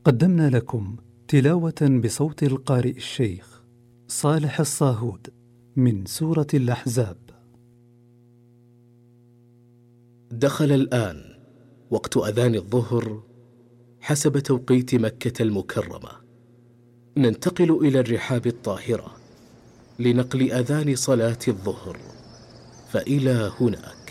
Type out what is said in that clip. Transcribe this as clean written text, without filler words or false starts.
قدمنا لكم تلاوة بصوت القارئ الشيخ صالح الصاهود من سورة الأحزاب. دخل الآن وقت أذان الظهر حسب توقيت مكة المكرمة. ننتقل إلى الرحاب الطاهرة لنقل أذان صلاة الظهر، فإلى هناك.